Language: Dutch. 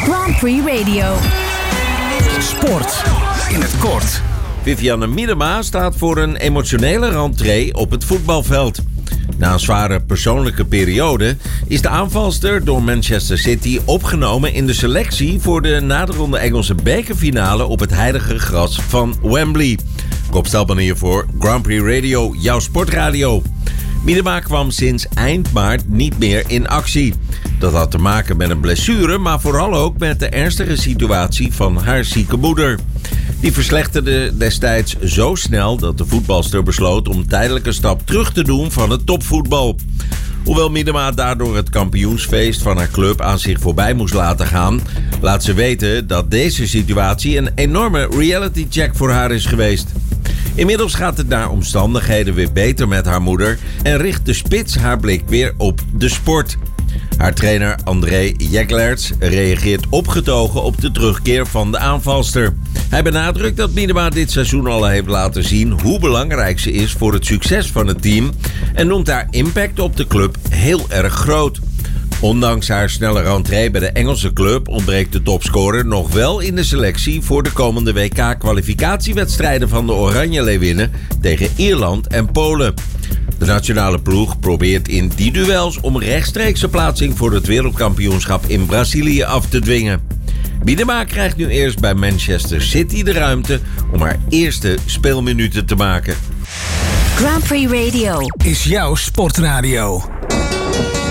Grand Prix Radio. Sport in het kort. Vivianne Miedema staat voor een emotionele rentree op het voetbalveld. Na een zware persoonlijke periode is de aanvalster door Manchester City opgenomen in de selectie voor de naderende Engelse bekerfinale op het heilige gras van Wembley. Rob Stelman hier voor Grand Prix Radio, jouw sportradio. Miedema kwam sinds eind maart niet meer in actie. Dat had te maken met een blessure, maar vooral ook met de ernstige situatie van haar zieke moeder. Die verslechterde destijds zo snel dat de voetbalster besloot om tijdelijk een stap terug te doen van het topvoetbal. Hoewel Miedema daardoor het kampioensfeest van haar club aan zich voorbij moest laten gaan, laat ze weten dat deze situatie een enorme reality check voor haar is geweest. Inmiddels gaat het naar omstandigheden weer beter met haar moeder en richt de spits haar blik weer op de sport. Haar trainer André Jeglerts reageert opgetogen op de terugkeer van de aanvalster. Hij benadrukt dat Miedema dit seizoen al heeft laten zien hoe belangrijk ze is voor het succes van het team en noemt haar impact op de club heel erg groot. Ondanks haar snelle rentree bij de Engelse club ontbreekt de topscorer nog wel in de selectie voor de komende WK-kwalificatiewedstrijden van de Oranje Leeuwinnen tegen Ierland en Polen. De nationale ploeg probeert in die duels om rechtstreekse plaatsing voor het wereldkampioenschap in Brazilië af te dwingen. Miedema krijgt nu eerst bij Manchester City de ruimte om haar eerste speelminuten te maken. Grand Prix Radio Is jouw sportradio.